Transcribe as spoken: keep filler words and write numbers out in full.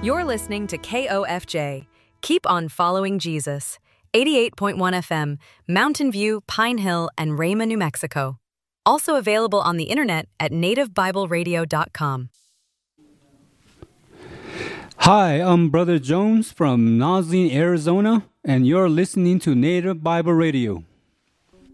You're listening to K O F J. Keep on following Jesus. eighty-eight point one F M, Mountain View, Pine Hill, and Rayma, New Mexico. Also available on the internet at native bible radio dot com. Hi, I'm Brother Jones from Nazarene, Arizona, and you're listening to Native Bible Radio.